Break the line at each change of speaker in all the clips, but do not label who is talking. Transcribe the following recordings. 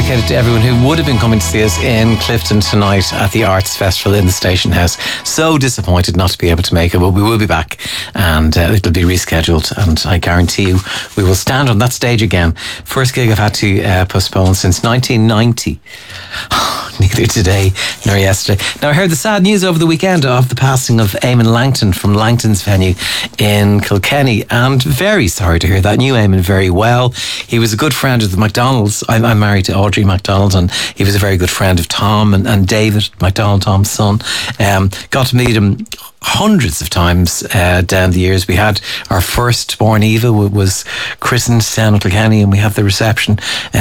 dedicated to everyone who would have been coming to see us in Clifton tonight at the Arts Festival in the Station House. So disappointed not to be able to make it, but we will be back, and it'll be rescheduled, and I guarantee you we will stand on that stage again. First gig I've had to postpone since 1990. Neither today nor yesterday. Now, I heard the sad news over the weekend of the passing of Eamon Langton from Langton's venue in Kilkenny, and very sorry to hear that. Knew Eamon very well. He was a good friend of the McDonalds. I'm married to Audrey McDonald, and he was a very good friend of Tom and David McDonald, Tom's son. Got to meet him hundreds of times down the years. We had our firstborn Eva was christened down in Kilkenny, and we had the reception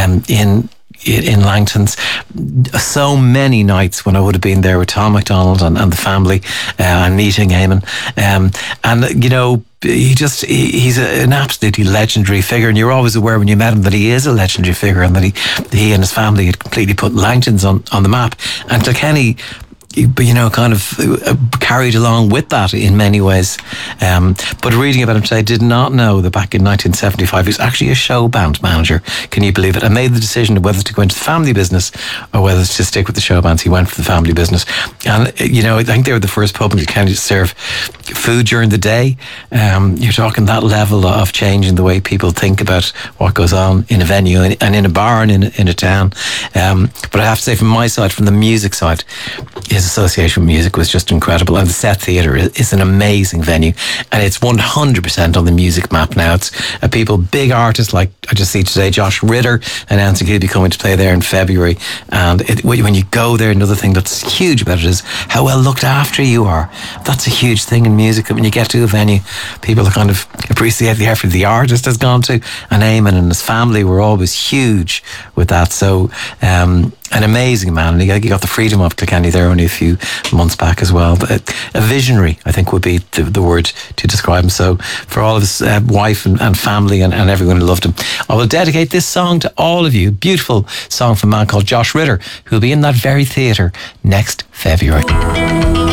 in Langton's. So many nights when I would have been there with Tom McDonald and the family and meeting Eamon, and you know, he's an absolutely legendary figure, and you're always aware when you met him that he is a legendary figure, and that he and his family had completely put Langton's on the map, and Kilkenny, you know, kind of carried along with that in many ways. But reading about him today, I did not know that back in 1975 he was actually a show band manager. Can you believe it? And made the decision of whether to go into the family business or whether to stick with the show bands. He went for the family business. And, you know, I think they were the first pub in Kilkenny to serve food during the day. You're talking that level of changing the way people think about what goes on in a venue and in a bar and in a town. But I have to say, from my side, from the music side, his association with music was just incredible, and the Set Theatre is an amazing venue, and it's 100% on the music map now. It's people, big artists like I just see today, Josh Ritter announcing he'll be coming to play there in February, and when you go there, another thing that's huge about it is how well looked after you are. That's a huge thing in music. When you get to a venue, people kind of appreciate the effort the artist has gone to, and Eamon and his family were always huge with that. So an amazing man, and he got the freedom of Kilkenny there only a few months back as well. But a visionary, I think, would be the word to describe him. So for all of his wife and family and everyone who loved him, I will dedicate this song to all of you. Beautiful song from a man called Josh Ritter, who will be in that very theatre next February.